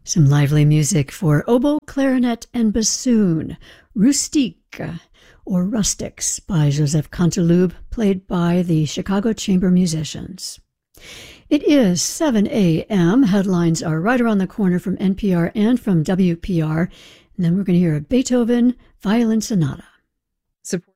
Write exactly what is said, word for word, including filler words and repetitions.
Some lively music for oboe, clarinet, and bassoon, Rustique, or Rustics, by Joseph Canteloube, played by the Chicago Chamber Musicians. It is seven a.m. Headlines are right around the corner from N P R and from W P R. And then we're going to hear a Beethoven Violin Sonata. Support